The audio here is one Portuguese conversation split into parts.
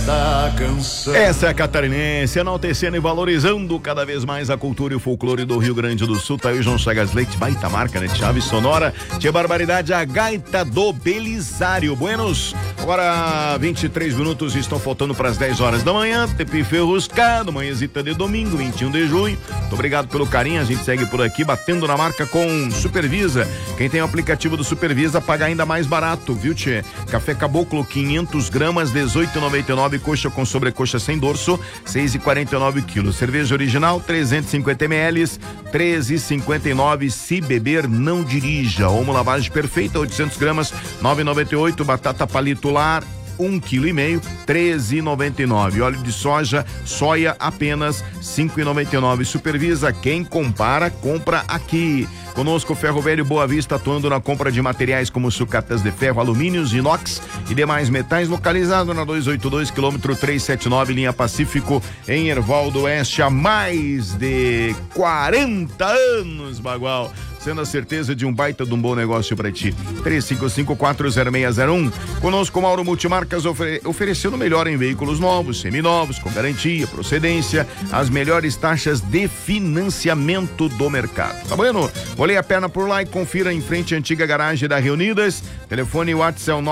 esta canção. Essa é a Catarinense, enaltecendo e valorizando cada vez mais a cultura e o folclore do Rio Grande do Sul. Tá aí o João Chagas Leite, baita marca, né? Chave sonora, tia barbaridade, a gaita do Belisário. Buenos, agora 23 minutos estão faltando para as 10 horas da manhã. Tepi Ferruscado, manhãzita de domingo, 21 de junho. Muito obrigado pelo carinho, a gente segue por aqui, batendo na marca com Supervisa. Quem tem o aplicativo do Supervisa paga ainda mais barato, viu, tchê? Café Caboclo, 500 gramas, 18,99, coxa com sobrecoxa sem dorso, 6,49 quilos. Cerveja original, 350 ml, 13,59. Se beber, não dirija. Omo lavagem perfeita, 800 gramas, 9,98. Batata palito lar, 1,5 kg, 13,99. Óleo de soia apenas 5,99. Supervisa, quem compara, compra aqui. Conosco, Ferro Velho Boa Vista, atuando na compra de materiais como sucatas de ferro, alumínios, inox e demais metais, localizado na 282, quilômetro 379, linha Pacífico, em Erval do Oeste, há mais de 40 anos, Bagual. Sendo a certeza de um baita de um bom negócio para ti. 35540601. Conosco, Mauro Multimarcas, oferecendo melhor em veículos novos, seminovos, com garantia, procedência, as melhores taxas de financiamento do mercado. Tá bueno? Olhei a perna por lá e confira em frente à antiga garagem da Reunidas. Telefone WhatsApp é o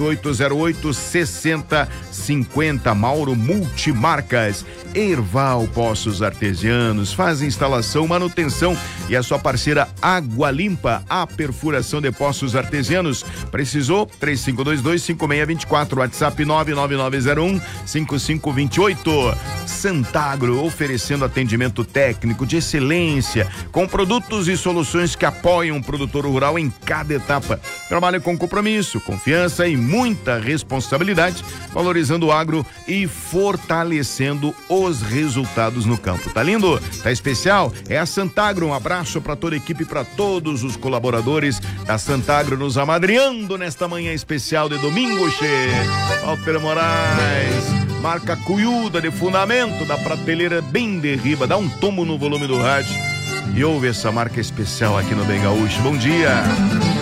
98808-6050. Mauro Multimarcas. Erval Poços Artesianos faz instalação, manutenção e a sua parceira Água Limpa, a perfuração de poços artesianos. Precisou? 3522-5624, WhatsApp 99901-5528. Santagro, oferecendo atendimento técnico de excelência, com produtos e soluções que apoiam o produtor rural em cada etapa. Trabalha com compromisso, confiança e muita responsabilidade, valorizando o agro e fortalecendo os resultados no campo. Tá lindo? Tá especial? É a Santagro. Um abraço para toda a equipe, para todos os colaboradores da Santagro nos amadrinhando nesta manhã especial de domingo, che. Walter Moraes, marca cuiuda de fundamento da prateleira bem de riba. Dá um tomo no volume do rádio e ouve essa marca especial aqui no Bem Gaúcho. Bom dia.